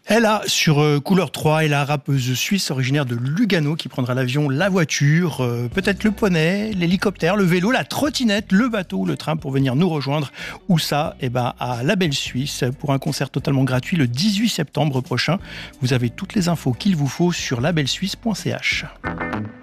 Elle a sur Couleur 3 est la rappeuse suisse originaire de Lugano qui prendra l'avion, la voiture, peut-être le poney, l'hélicoptère, le vélo, la trottinette, le bateau ou le train pour venir nous rejoindre. Où ça ? À La Belle Suisse pour un concert totalement gratuit le 18 septembre prochain. Vous avez toutes les infos qu'il vous faut sur labellesuisse.ch.